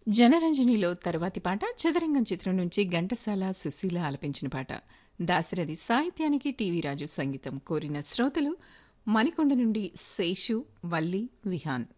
జనరంజనిలో తర్వాతి పాట చదరంగం చిత్రం నుంచి ఘంటసాల సుశీల ఆలపించిన పాట. దాశరథి సాహిత్యానికి టీవీ రాజు సంగీతం. కోరిన శ్రోతలు మణికొండ నుండి శేషు, వల్లి, విహాన్.